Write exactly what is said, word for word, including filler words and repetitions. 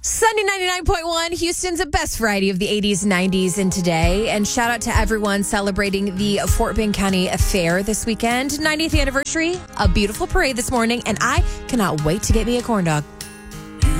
Sunday ninety-nine point one, Houston's best variety of the eighties, nineties, and today. And shout out to everyone celebrating the Fort Bend County Fair this weekend. ninetieth anniversary, a beautiful parade this morning, and I cannot wait to get me a corn dog.